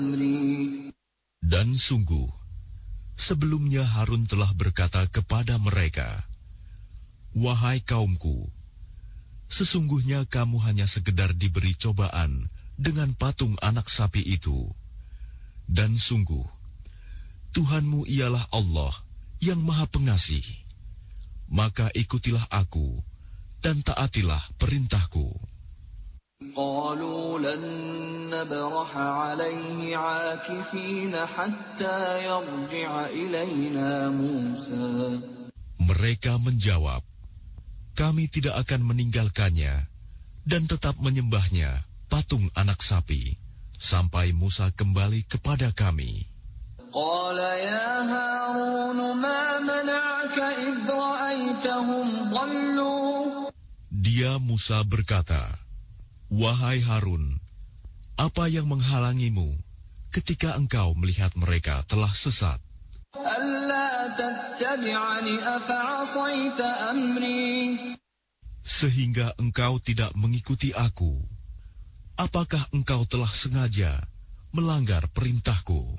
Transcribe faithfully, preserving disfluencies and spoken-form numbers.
Dan sungguh, sebelumnya Harun telah berkata kepada mereka, "Wahai kaumku, sesungguhnya kamu hanya sekedar diberi cobaan dengan patung anak sapi itu. Dan sungguh, Tuhanmu ialah Allah yang Maha Pengasih. Maka ikutilah aku dan taatilah perintahku." قالوا لن نبرح عليه عاكفين حتى يرجع إلينا موسى. Mereka menjawab, "Kami tidak akan meninggalkannya dan tetap menyembahnya patung anak sapi sampai Musa kembali kepada kami." قال يا هارون ما منعك إذ رأيتهم ضلوا. Dia Musa berkata, "Wahai Harun, apa yang menghalangimu ketika engkau melihat mereka telah sesat? ألا تتبعني أفعصيت أمري. Sehingga engkau tidak mengikuti aku. Apakah engkau telah sengaja melanggar perintahku?"